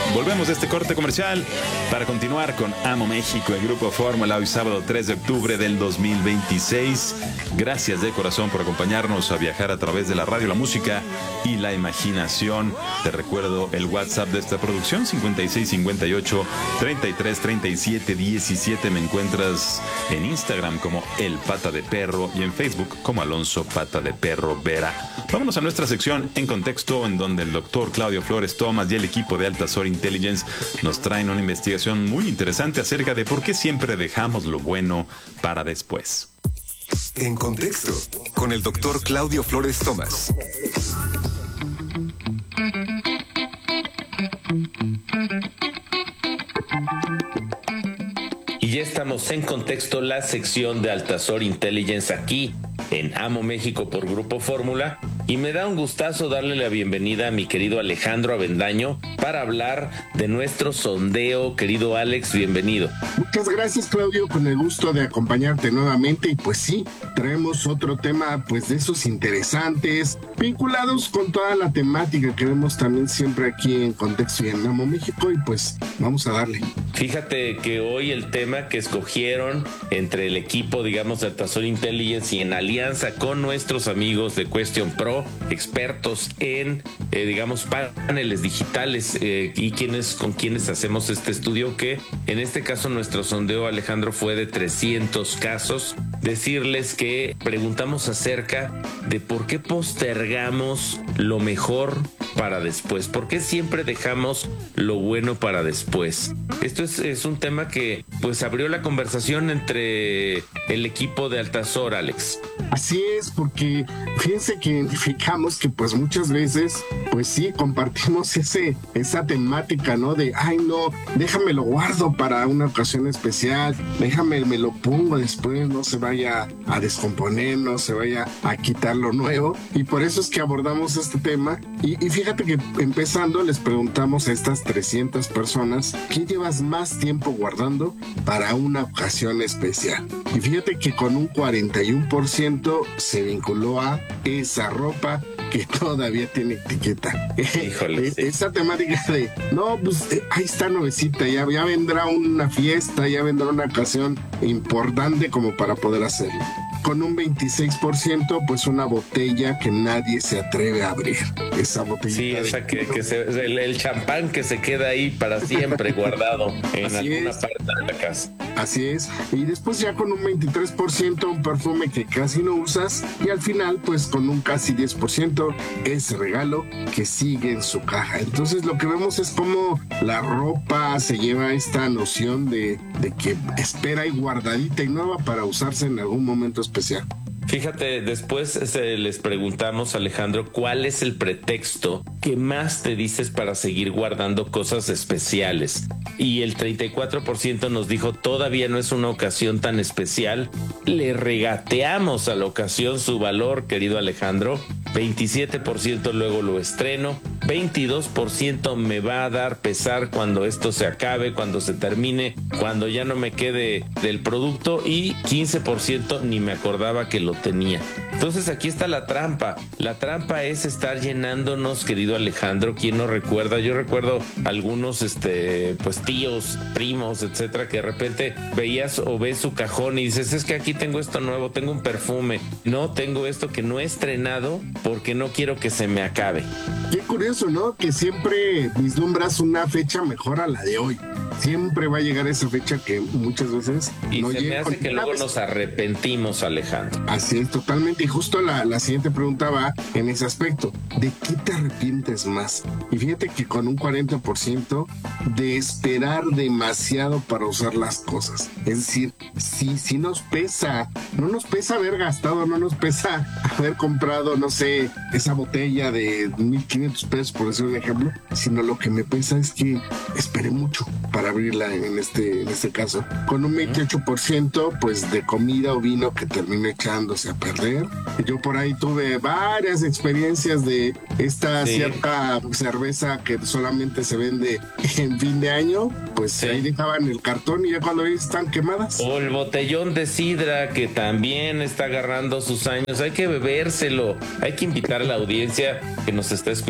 Volvemos de este corte comercial para continuar con Amo México, el Grupo Fórmula, hoy sábado 3 de octubre del 2026. Gracias de corazón por acompañarnos a viajar a través de la radio, la música y la imaginación. Te recuerdo el WhatsApp de esta producción, 5658-333717. Me encuentras en Instagram como El Pata de Perro y en Facebook como Alonso Pata de Perro Vera. Vámonos a nuestra sección En Contexto, en donde el doctor Claudio Flores Tomás y el equipo de Altazor Intelligence nos traen una investigación muy interesante acerca de por qué siempre dejamos lo bueno para después. En Contexto, con el doctor Claudio Flores Tomás. Y ya estamos en Contexto, la sección de Altazor Intelligence aquí en Amo México por Grupo Fórmula. Y me da un gustazo darle la bienvenida a mi querido Alejandro Avendaño para hablar de nuestro sondeo. Querido Alex, bienvenido. Muchas gracias, Claudio, con el gusto de acompañarte nuevamente. Y pues sí, traemos otro tema pues de esos interesantes, vinculados con toda la temática que vemos también siempre aquí en Contexto y en Amo México. Y pues vamos a darle. Fíjate que hoy el tema que escogieron entre el equipo, digamos, de Altazor Intelligence y en alianza con nuestros amigos de Question Pro, expertos en, digamos, paneles digitales y con quienes hacemos este estudio, que en este caso nuestro sondeo, Alejandro, fue de 300 casos. Decirles que preguntamos acerca de por qué postergamos lo mejor para después, por qué siempre dejamos lo bueno para después. Esto es un tema que pues abrió la conversación entre el equipo de Altazor, Alex. Así es, porque fíjense que identificamos que pues muchas veces, pues sí, compartimos esa temática, ¿no? De, ay no, déjame lo guardo para una ocasión especial, me lo pongo después, no se vaya a descomponer, no se vaya a quitar lo nuevo. Y por eso es que abordamos este tema. Y fíjate que empezando les preguntamos a estas 300 personas, ¿qué llevas más tiempo guardando para una ocasión especial? Y fíjate que con un 41% se vinculó a esa ropa que todavía tiene etiqueta. Híjole, sí. Esa temática de, no, pues ahí está nuevecita, ya vendrá una fiesta, ya vendrá una ocasión importante como para poder hacerlo. Con un 26%, pues una botella que nadie se atreve a abrir. Esa botella. Sí, esa el champán que se queda ahí para siempre guardado en alguna parte de la casa. Así es. Y después ya con un 23%, un perfume que casi no usas. Y al final, pues con un casi 10%, ese regalo que sigue en su caja. Entonces lo que vemos es cómo la ropa se lleva esta noción de que espera y guardadita y nueva para usarse en algún momento especial. Fíjate, después les preguntamos, Alejandro, ¿cuál es el pretexto que más te dices para seguir guardando cosas especiales? Y el 34% nos dijo, todavía no es una ocasión tan especial. Le regateamos a la ocasión su valor, querido Alejandro. 27% luego lo estreno. 22% me va a dar pesar cuando esto se acabe, cuando se termine, cuando ya no me quede del producto, y 15% ni me acordaba que lo tenía. Entonces aquí está la trampa. La trampa es estar llenándonos, querido Alejandro. ¿Quién no recuerda? Yo recuerdo algunos pues tíos, primos, etcétera, que de repente veías o ves su cajón y dices, es que aquí tengo esto nuevo, tengo un perfume, no, tengo esto que no he estrenado porque no quiero que se me acabe. Qué curioso, ¿no? Que siempre vislumbras una fecha mejor a la de hoy. Siempre va a llegar esa fecha que muchas veces y no se llega. Me hace que luego nos arrepentimos, Alejandro. Así es, totalmente. Y justo la siguiente pregunta va en ese aspecto. ¿De qué te arrepientes más? Y fíjate que con un 40% de esperar demasiado para usar las cosas. Es decir, sí nos pesa. No nos pesa haber gastado, no nos pesa haber comprado, no sé, esa botella de 1,500 pesos, por decir un ejemplo, sino lo que me pesa es que esperé mucho para abrirla en este caso. Con un 28% pues de comida o vino que terminó echándose a perder. Yo por ahí tuve varias experiencias de esta cierta cerveza que solamente se vende en fin de año, pues ahí dejaban el cartón y ya cuando están quemadas. O el botellón de sidra que también está agarrando sus años. Hay que bebérselo. Hay que invitar a la audiencia que nos está escuchando, querido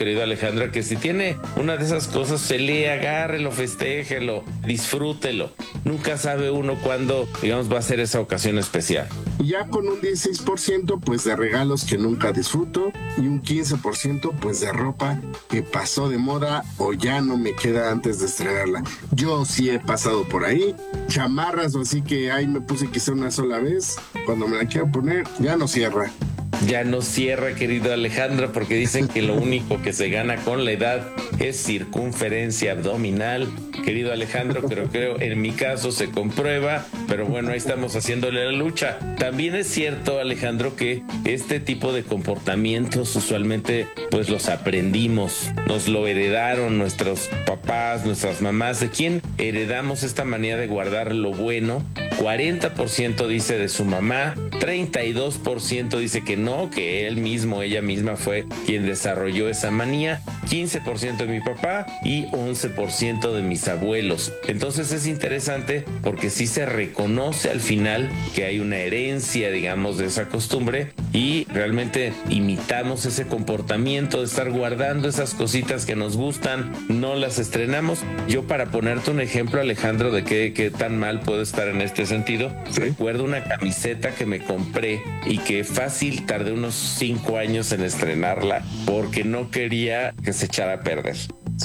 querido Alejandro, que si tiene una de esas cosas, se le agárrelo, festéjelo, disfrútelo. Nunca sabe uno cuándo, digamos, va a ser esa ocasión especial. Y ya con un 16% pues de regalos que nunca disfruto y un 15% pues de ropa que pasó de moda o ya no me queda antes de estrenarla. Yo sí he pasado por ahí, chamarras o así que ahí me puse quizá una sola vez, cuando me la quiero poner ya no cierra. Ya no cierra, querido Alejandro, porque dicen que lo único que se gana con la edad es circunferencia abdominal. Querido Alejandro, creo en mi caso se comprueba, pero bueno, ahí estamos haciéndole la lucha. También es cierto, Alejandro, que este tipo de comportamientos usualmente pues los aprendimos, nos lo heredaron nuestros papás, nuestras mamás. ¿De quién heredamos esta manera de guardar lo bueno? 40% dice de su mamá, 32% dice que no, que ella misma fue quien desarrolló esa manía, 15% de mi papá y 11% de mis abuelos. Entonces es interesante porque sí se reconoce al final que hay una herencia, digamos, de esa costumbre y realmente imitamos ese comportamiento de estar guardando esas cositas que nos gustan, no las estrenamos. Yo, para ponerte un ejemplo, Alejandro, de qué tan mal puedo estar en este sentido, ¿sí? Recuerdo una camiseta que me compré y que fácil tardé unos 5 años en estrenarla porque no quería que se echara a perder.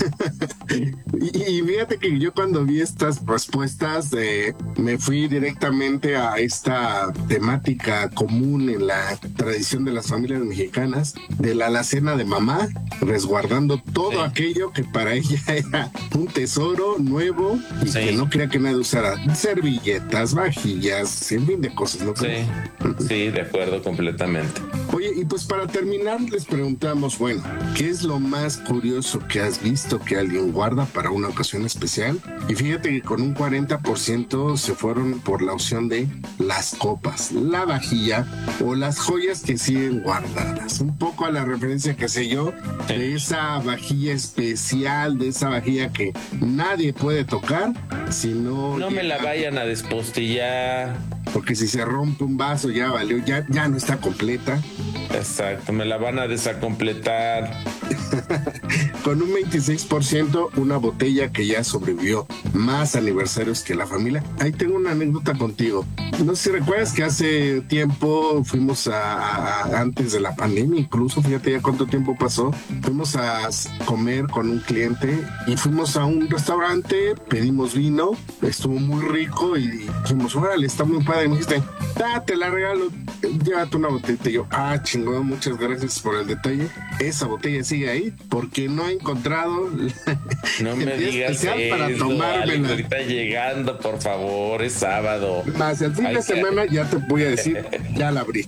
Y fíjate que yo cuando vi estas respuestas me fui directamente a esta temática común en la tradición de las familias mexicanas de la alacena de mamá, resguardando todo aquello que para ella era un tesoro nuevo y que no quería que nadie usara. Servilletas, vajillas, en fin de cosas, ¿no? Sí, de acuerdo completamente. Oye, y pues para terminar les preguntamos, bueno, ¿qué es lo más curioso que has visto que alguien guarda para una ocasión especial? Y fíjate que con un 40% se fueron por la opción de las copas, la vajilla o las joyas que siguen guardadas. Un poco a la referencia que sé yo de esa vajilla especial, de esa vajilla que nadie puede tocar, sino... No me la vayan a despostillar. Porque si se rompe un vaso ya valió, ya no está completa. Exacto, me la van a desacompletar. Con un 26%, una botella que ya sobrevivió más aniversarios que la familia. Ahí tengo una anécdota contigo. No sé si recuerdas que hace tiempo fuimos antes de la pandemia, incluso, fíjate ya cuánto tiempo pasó, fuimos a comer con un cliente y fuimos a un restaurante, pedimos vino, estuvo muy rico y dijimos, órale, está muy padre. Y me dijiste, te la regalo, llévate una botella. Y yo, chingón, muchas gracias por el detalle. Esa botella sigue ahí porque no he encontrado no me digas eso, para tomármela. Ahorita llegando, por favor, es sábado. Más el fin de semana ya te voy a decir, ya la abrí.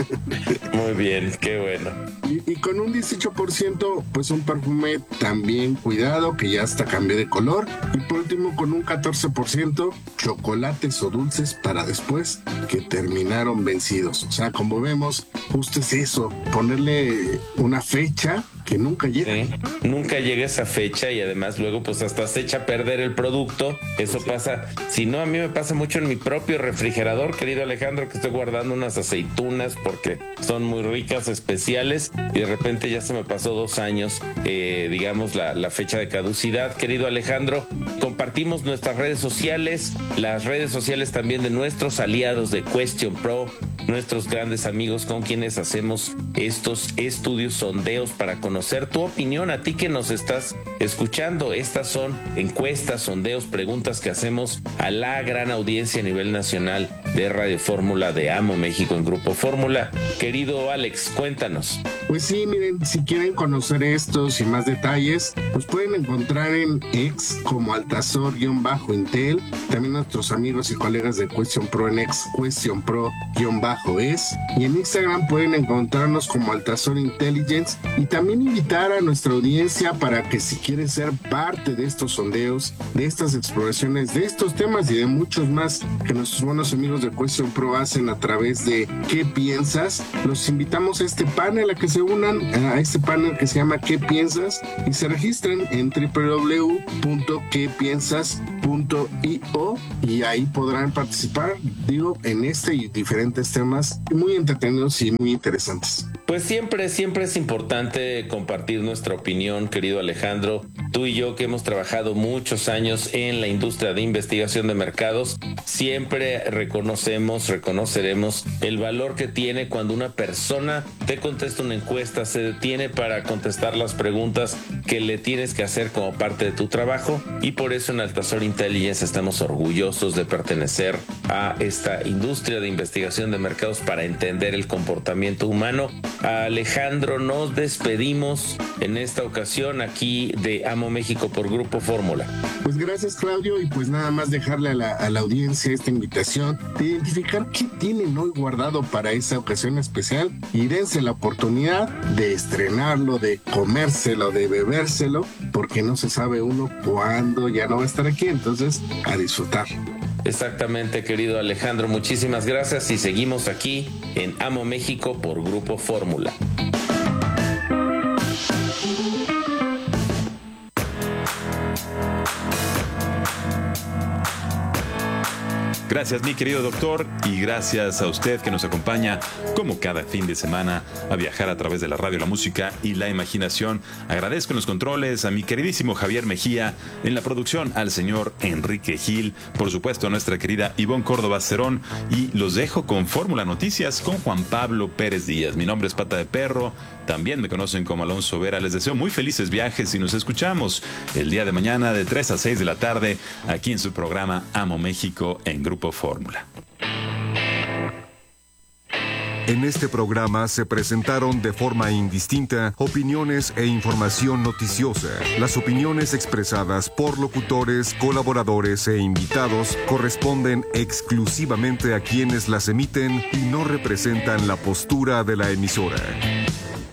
Muy bien, qué bueno. Y con un 18%, pues un perfume también cuidado, que ya hasta cambió de color. Y por último, con un 14%, chocolates o dulces para después, que terminaron vencidos. O sea, como vemos, justo es eso, ponerle una fecha que nunca llega. Sí, nunca llega esa fecha y además luego pues hasta se echa a perder el producto. Eso pasa, si no, a mí me pasa mucho en mi propio refrigerador, querido Alejandro, que estoy guardando unas aceitunas porque son muy ricas, especiales, y de repente ya se me pasó 2 años, digamos, la fecha de caducidad. Querido Alejandro, compartimos nuestras redes sociales, las redes sociales también de nuestros aliados de Question Pro, nuestros grandes amigos con quienes hacemos estos estudios, sondeos para conocer tu opinión, a ti que nos estás escuchando. Estas son encuestas, sondeos, preguntas que hacemos a la gran audiencia a nivel nacional de Radio Fórmula, de Amo México en Grupo Fórmula. Querido Alex, cuéntanos. Pues sí, miren, si quieren conocer estos y más detalles, pues pueden encontrar en X como Altazor-Intel, también nuestros amigos y colegas de Question Pro en X, Question Pro-es, y en Instagram pueden encontrarnos como Altazor Intelligence, y también invitar a nuestra audiencia para que si quieren ser parte de estos sondeos, de estas exploraciones, de estos temas y de muchos más que nuestros buenos amigos de Question Pro hacen a través de ¿Qué piensas? Los invitamos a este panel, a que se unan a este panel que se llama ¿Qué piensas? Y se registren en www.quepiensas.io y ahí podrán participar, digo, en este y diferentes temas muy entretenidos y muy interesantes. Pues siempre es importante compartir nuestra opinión, querido Alejandro. Tú y yo, que hemos trabajado muchos años en la industria de investigación de mercados, siempre reconoceremos el valor que tiene cuando una persona te contesta una encuesta, se detiene para contestar las preguntas que le tienes que hacer como parte de tu trabajo, y por eso en Altazor Intelligence estamos orgullosos de pertenecer a esta industria de investigación de mercados para entender el comportamiento humano. Alejandro, nos despedimos en esta ocasión aquí de Amo México por Grupo Fórmula. Pues gracias, Claudio, y pues nada más dejarle a la audiencia esta invitación de identificar qué tienen hoy guardado para esa ocasión especial y dense la oportunidad de estrenarlo, de comérselo, de bebérselo, porque no se sabe uno cuándo ya no va a estar aquí, entonces a disfrutar. Exactamente, querido Alejandro, muchísimas gracias y seguimos aquí en Amo México por Grupo Fórmula. Gracias, mi querido doctor, y gracias a usted que nos acompaña como cada fin de semana a viajar a través de la radio, la música y la imaginación. Agradezco en los controles a mi queridísimo Javier Mejía, en la producción al señor Enrique Gil, por supuesto a nuestra querida Ivonne Córdoba Cerón, y los dejo con Fórmula Noticias con Juan Pablo Pérez Díaz. Mi nombre es Pata de Perro, también me conocen como Alonso Vera. Les deseo muy felices viajes y nos escuchamos el día de mañana de 3 a 6 de la tarde aquí en su programa Amo México en Grupo Fórmula. En este programa se presentaron de forma indistinta opiniones e información noticiosa. Las opiniones expresadas por locutores, colaboradores e invitados corresponden exclusivamente a quienes las emiten y no representan la postura de la emisora.